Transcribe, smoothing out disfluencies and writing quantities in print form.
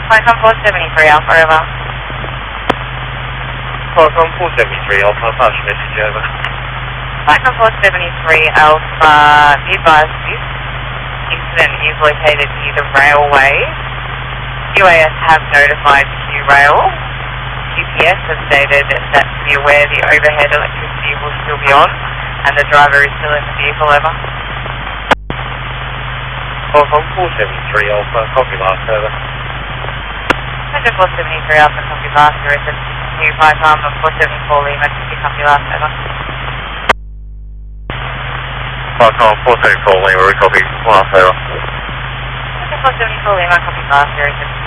Falcon 473 Alpha, over. Falcon 473 Alpha, pass your message over. Falcon 473 Alpha, be advised this incident is located near the railway. UAS have notified Q-Rail. GPS has stated that to be aware the overhead electricity will still be on and the driver is still in the vehicle, over. Falcon 473 Alpha, copy last, over. Falcon 473 Alpha, copy last, there is a new Python of 474 Lima, copy last, over. Falcon 474 Lima, copy last, over. Falcon 474 Lima, copy last, there is a